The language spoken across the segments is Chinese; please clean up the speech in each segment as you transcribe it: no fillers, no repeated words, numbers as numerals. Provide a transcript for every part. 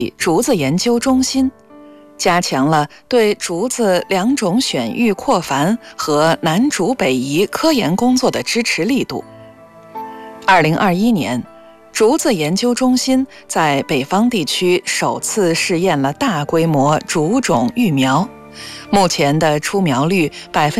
竹子研究中心，加强了对竹子两种选育扩繁和南竹北移科研工作的支持力度。2021年，竹子研究中心在北方地区首次试验了大规模竹种育苗，目前的出苗率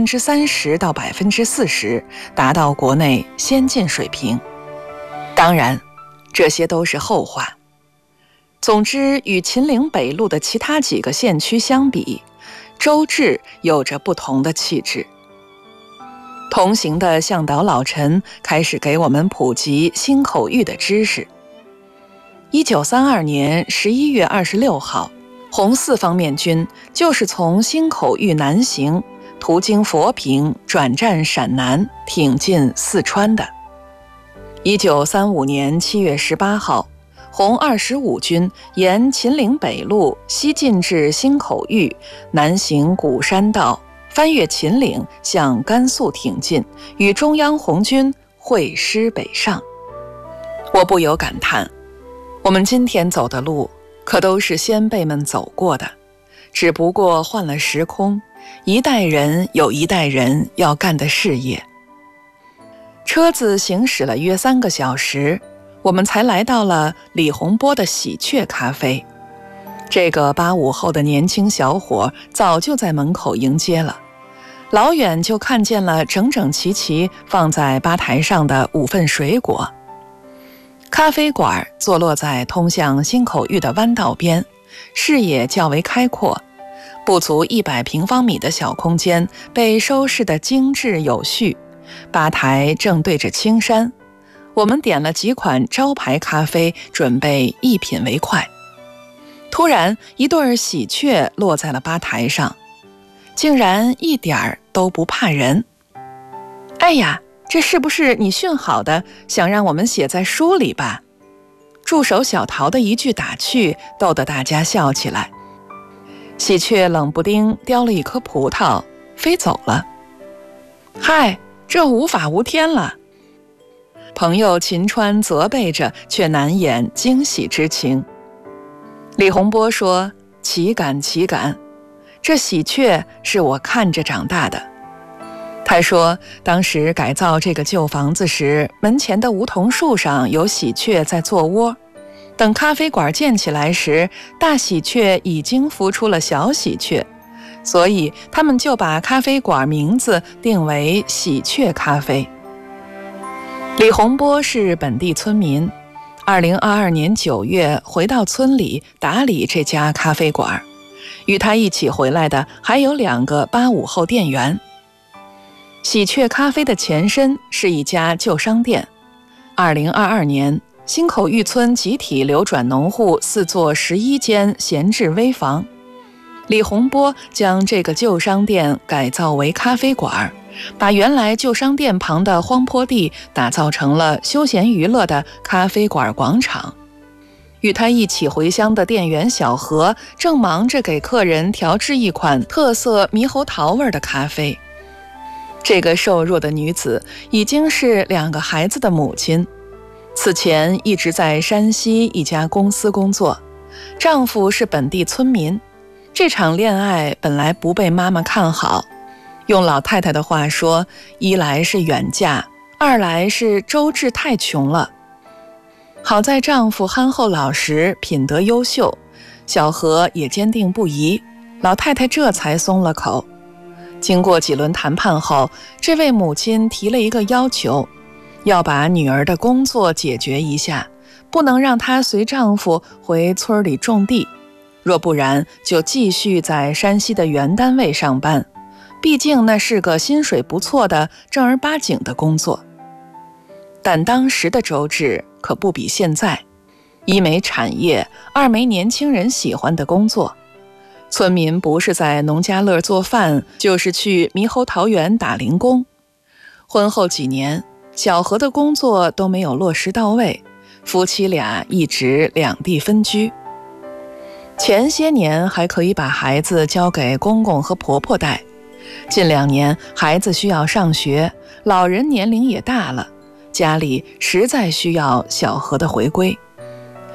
30%到40%，达到国内先进水平。当然，这些都是后话。总之，与秦岭北路的其他几个县区相比，周至有着不同的气质。同行的向导老陈开始给我们普及新口育的知识。1932年11月26号，红四方面军就是从新口育南行，途经佛坪，转战陕南，挺进四川的。1935年7月18号，红25军沿秦岭北路西进至新口育，南行古山道，翻越秦岭向甘肃挺进，与中央红军会师北上。我不由感叹，我们今天走的路可都是先辈们走过的，只不过换了时空，一代人有一代人要干的事业。车子行驶了约3个小时，我们才来到了李洪波的喜鹊咖啡。这个85后的年轻小伙早就在门口迎接了，老远就看见了整整齐齐放在吧台上的5份水果。咖啡馆坐落在通向新口育的弯道边，视野较为开阔，不足100平方米的小空间被收拾得精致有序，吧台正对着青山。我们点了几款招牌咖啡，准备一品为快。突然，一对喜鹊落在了吧台上，竟然一点儿都不怕人。哎呀，这是不是你训好的，想让我们写在书里吧？助手小陶的一句打趣，逗得大家笑起来。喜鹊冷不丁叼了一颗葡萄，飞走了。嗨，这无法无天了。朋友秦川责备着，却难掩惊喜之情。李洪波说：岂敢岂敢，这喜鹊是我看着长大的。他说，当时改造这个旧房子时，门前的梧桐树上有喜鹊在做窝，等咖啡馆建起来时，大喜鹊已经孵出了小喜鹊，所以他们就把咖啡馆名字定为喜鹊咖啡。李洪波是本地村民，2022年9月回到村里打理这家咖啡馆，与他一起回来的还有2个85后店员。喜鹊咖啡的前身是一家旧商店。2022年，新口育村集体流转农户4座11间闲置危房，李洪波将这个旧商店改造为咖啡馆，把原来旧商店旁的荒坡地打造成了休闲娱乐的咖啡馆广场。与他一起回乡的店员小何正忙着给客人调制一款特色猕猴桃味的咖啡。这个瘦弱的女子已经是2个孩子的母亲，此前一直在山西一家公司工作，丈夫是本地村民。这场恋爱本来不被妈妈看好，用老太太的话说，一来是远嫁，二来是周至太穷了。好在丈夫憨厚老实，品德优秀，小何也坚定不移，老太太这才松了口。经过几轮谈判后，这位母亲提了一个要求，要把女儿的工作解决一下，不能让她随丈夫回村里种地，若不然就继续在山西的原单位上班，毕竟那是个薪水不错的正儿八经的工作。但当时的周至可不比现在，一没产业，二没年轻人喜欢的工作。村民不是在农家乐做饭，就是去猕猴桃园打零工。婚后几年，小何的工作都没有落实到位，夫妻俩一直两地分居。前些年还可以把孩子交给公公和婆婆带，近2年孩子需要上学，老人年龄也大了，家里实在需要小何的回归。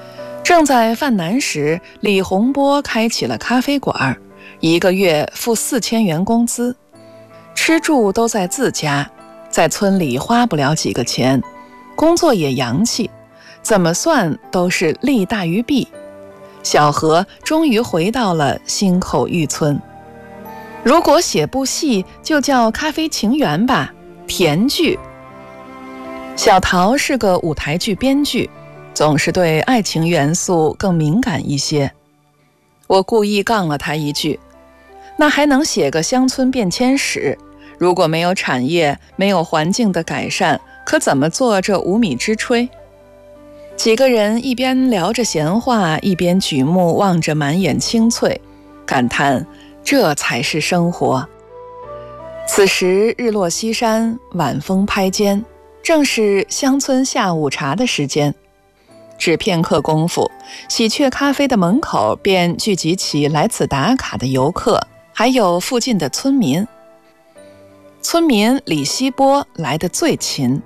正在犯难时，李洪波开起了咖啡馆，1个月付4000元工资，吃住都在自家，在村里花不了几个钱，工作也洋气，怎么算都是利大于弊。小何终于回到了新口峪村。如果写部戏，就叫《咖啡情缘》吧，甜剧。小陶是个舞台剧编剧，总是对爱情元素更敏感一些。我故意杠了他一句，那还能写个乡村变迁史，如果没有产业，没有环境的改善，可怎么做这无米之炊？几个人一边聊着闲话，一边举目望着满眼青翠，感叹这才是生活。此时日落西山，晚风拍肩，正是乡村下午茶的时间。只片刻功夫，喜鹊咖啡的门口便聚集起来此打卡的游客，还有附近的村民。村民李希波来得最勤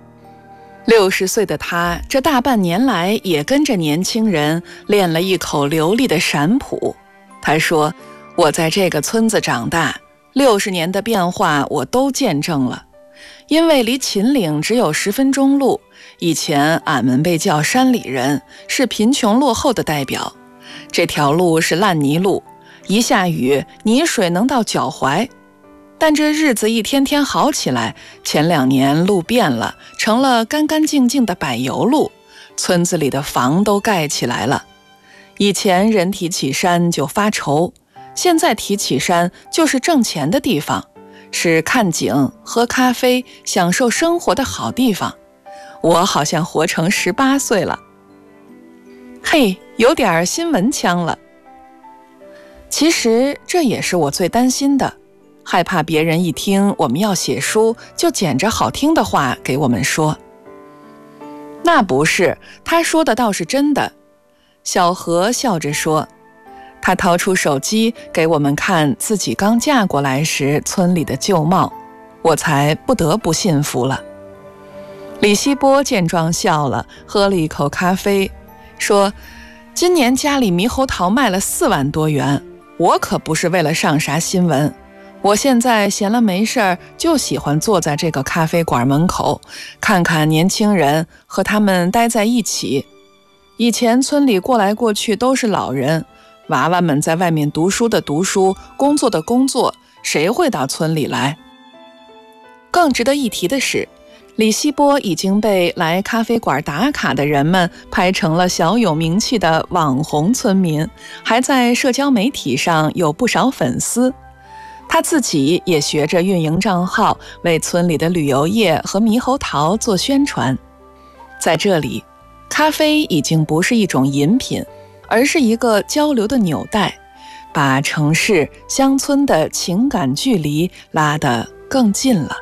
，60岁的他这大半年来也跟着年轻人练了一口流利的陕普。他说，我在这个村子长大，60年的变化我都见证了。因为离秦岭只有10分钟路，以前俺们被叫山里人，是贫穷落后的代表。这条路是烂泥路，一下雨泥水能到脚踝。但这日子一天天好起来，前2年路变了，成了干干净净的柏油路，村子里的房都盖起来了。以前人提起山就发愁，现在提起山就是挣钱的地方，是看景、喝咖啡、享受生活的好地方。我好像活成18岁了。嘿，有点新闻腔了。其实这也是我最担心的，害怕别人一听我们要写书，就捡着好听的话给我们说。那不是，他说的倒是真的。小何笑着说，他掏出手机给我们看自己刚嫁过来时村里的旧貌，我才不得不信服了。李希波见状笑了，喝了一口咖啡，说，今年家里猕猴桃卖了4万多元，我可不是为了上啥新闻，我现在闲了没事儿，就喜欢坐在这个咖啡馆门口，看看年轻人，和他们待在一起。以前村里过来过去都是老人，娃娃们在外面读书的读书，工作的工作，谁会到村里来？更值得一提的是，李希波已经被来咖啡馆打卡的人们拍成了小有名气的网红村民，还在社交媒体上有不少粉丝。他自己也学着运营账号，为村里的旅游业和猕猴桃做宣传。在这里，咖啡已经不是一种饮品，而是一个交流的纽带，把城市乡村的情感距离拉得更近了。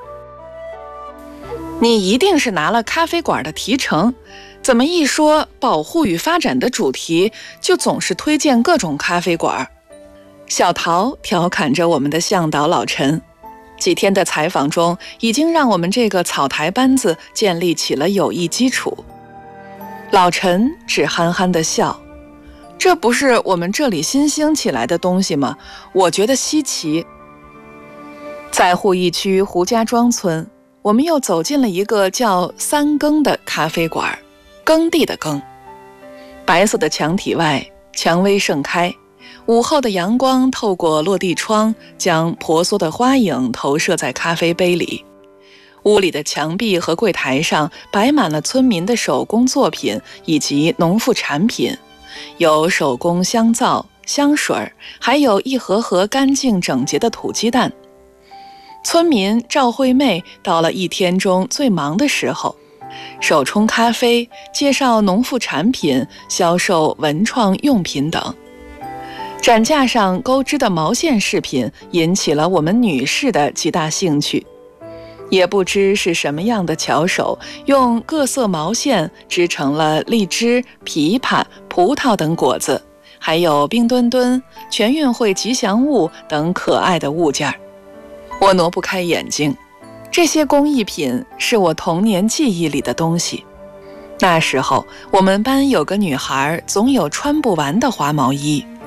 你一定是拿了咖啡馆的提成，怎么一说保护与发展的主题，就总是推荐各种咖啡馆？小陶调侃着我们的向导老陈，几天的采访中，已经让我们这个草台班子建立起了友谊基础。老陈只憨憨地笑，这不是我们这里新兴起来的东西吗？我觉得稀奇。在鄠邑区胡家庄村，我们又走进了一个叫三更的咖啡馆，耕地的耕。白色的墙体外，蔷薇盛开，午后的阳光透过落地窗，将婆娑的花影投射在咖啡杯里。屋里的墙壁和柜台上摆满了村民的手工作品以及农副产品，有手工香皂、香水，还有一盒盒干净整洁的土鸡蛋。村民赵惠妹到了一天中最忙的时候，手冲咖啡，介绍农副产品，销售文创用品等。展架上钩织的毛线饰品引起了我们女士的极大兴趣。也不知是什么样的巧手，用各色毛线织成了荔枝、枇杷、葡萄等果子，还有冰墩墩、全运会吉祥物等可爱的物件。我挪不开眼睛，这些工艺品是我童年记忆里的东西。 那时候我们班有个女孩总有穿不完的花毛衣，